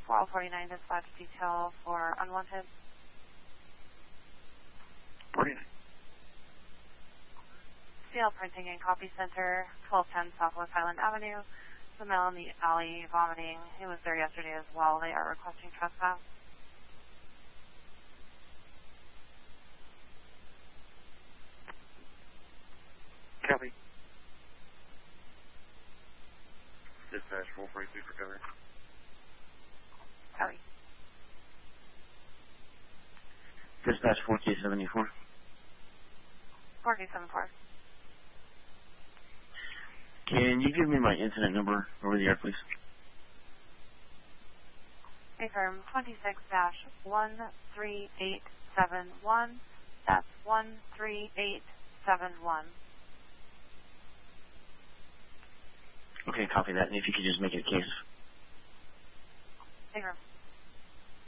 449 dispatch detail for unwanted. 49. CL Printing and Copy Center, 1210 Southwest Highland Avenue. The male in the alley vomiting. He was there yesterday as well. They are requesting trespass. Copy. Dispatch 442 for cover. Copy. Dispatch 4274. 4274. Can you give me my incident number over the air, please? Affirm 26-13871. That's 13871. Okay, copy that. And if you could just make it a case. Affirm.